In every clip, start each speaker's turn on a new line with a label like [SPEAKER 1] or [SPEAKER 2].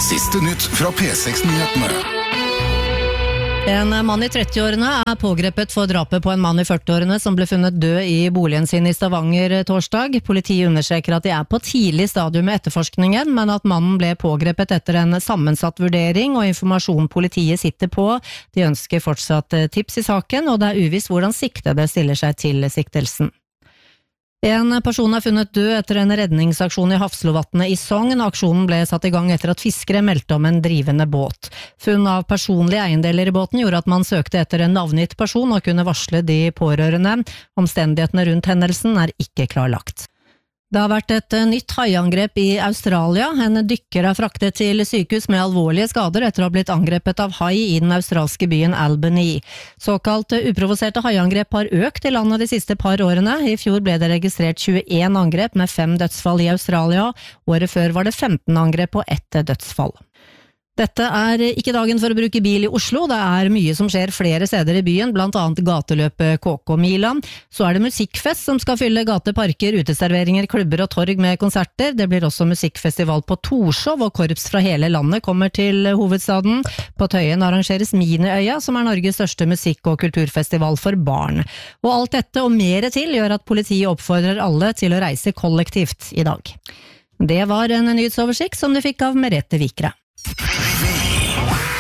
[SPEAKER 1] Siste nytt fra P6-nyhetene.
[SPEAKER 2] En mann i 30-årene pågrepet for drapet på en mann i 40-årene som ble funnet død i boligen sin i Stavanger torsdag. Politiet understreker at de på tidlig stadium med etterforskningen, men at mannen ble pågrepet etter en sammensatt vurdering og informasjon politiet sitter på. De ønsker fortsatt tips i saken, og det uvisst hvordan siktede stiller seg til siktelsen. En person funnet død etter en redningsaksjon i Hafslovatnet i Sogn. Aksjonen ble satt i gang etter at fiskere meldte om en drivende båt. Funn av personlige eiendeler i båten gjorde at man søkte etter en navngitt person og kunne varsle de pårørende. Omstendighetene rundt hendelsen ikke klarlagt. Det har vært et nytt haiangrep i Australia. En dykker fraktet til sykehus med alvorlige skader etter å ha blitt angrepet av hai i den australske byen Albany. Såkalt uprovoserte haiangrep har økt i landet de siste par årene. I fjor ble det registrert 21 angrep med 5 dødsfall i Australia. Året før var det 15 angrep og 1 dødsfall. Dette ikke dagen for å bruke bil i Oslo. Det mye som skjer flere steder i byen, blant annet gateløpet KK-mila. Så det musikkfest som skal fylle gateparker, uteserveringer, klubber og torg med konserter. Det blir også musikkfestival på Torshov, og korps fra hele landet kommer til hovedstaden. På Tøyen arrangeres Miniøya, som Norges største musikk- og kulturfestival for barn. Og alt dette og mer til gjør at politiet oppfordrer alle til å reise kollektivt i dag. Det var en nyhetsoversikt som du fikk av Merete Vikre.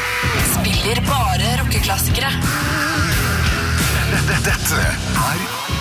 [SPEAKER 3] Spiller bare rockeklassikere.
[SPEAKER 1] Dette